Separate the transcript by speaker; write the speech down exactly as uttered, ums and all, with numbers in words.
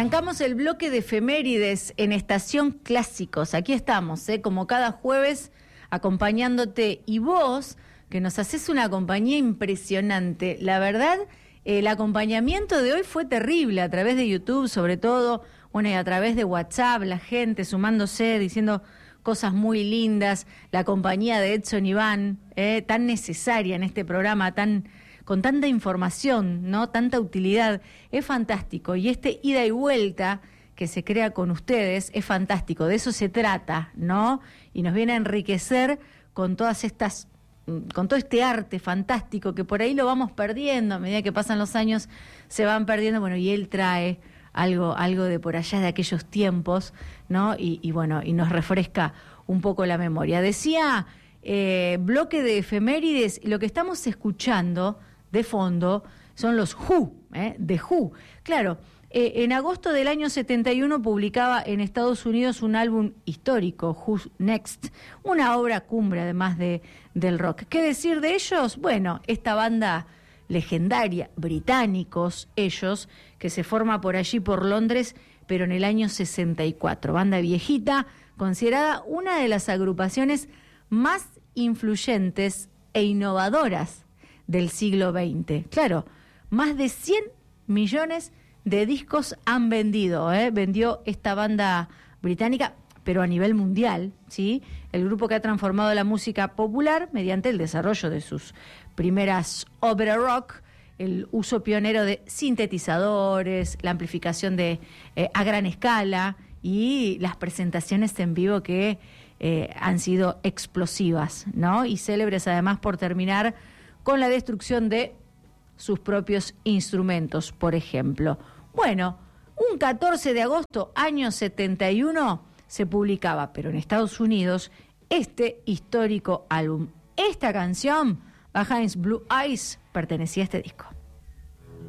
Speaker 1: Arrancamos el bloque de efemérides en Estación Clásicos. Aquí estamos, ¿eh? Como cada jueves, acompañándote. Y vos, que nos haces una compañía impresionante. La verdad, el acompañamiento de hoy fue terrible, a través de YouTube sobre todo, bueno, y a través de WhatsApp, la gente sumándose, diciendo cosas muy lindas. La compañía de Edson Iván, ¿eh? Tan necesaria en este programa, tan... con tanta información, ¿no? Tanta utilidad, es fantástico. Y este ida y vuelta que se crea con ustedes es fantástico, de eso se trata, ¿no? Y nos viene a enriquecer con todas estas, con todo este arte fantástico que por ahí lo vamos perdiendo, a medida que pasan los años se van perdiendo, bueno, y él trae algo, algo de por allá de aquellos tiempos, ¿no? Y, y bueno, y nos refresca un poco la memoria. Decía, eh, bloque de efemérides, y lo que estamos escuchando de fondo son los Who, ¿eh? The Who. Claro, eh, en agosto del año setenta y uno publicaba en Estados Unidos un álbum histórico, Who's Next, una obra cumbre además de, del rock. ¿Qué decir de ellos? Bueno, esta banda legendaria, británicos ellos, que se forma por allí por Londres, pero en el año sesenta y cuatro. Banda viejita, considerada una de las agrupaciones más influyentes e innovadoras del siglo veinte. Claro, más de cien millones de discos han vendido, ¿eh? Vendió esta banda británica, pero a nivel mundial, ¿sí? El grupo que ha transformado la música popular mediante el desarrollo de sus primeras ópera rock, el uso pionero de sintetizadores, la amplificación de eh, a gran escala y las presentaciones en vivo que eh, han sido explosivas, ¿no? Y célebres además por terminar con la destrucción de sus propios instrumentos, por ejemplo. Bueno, un catorce de agosto, año setenta y uno, se publicaba, pero en Estados Unidos, este histórico álbum. Esta canción, Behind Blue Eyes, pertenecía a este disco.